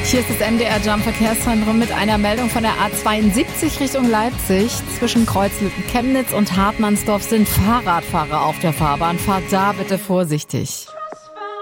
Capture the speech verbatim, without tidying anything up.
Hier ist das M D R Jump Verkehrszentrum mit einer Meldung von der A zweiundsiebzig Richtung Leipzig. Zwischen Kreuzlücken-Chemnitz und Hartmannsdorf sind Fahrradfahrer auf der Fahrbahn. Fahrt da bitte vorsichtig.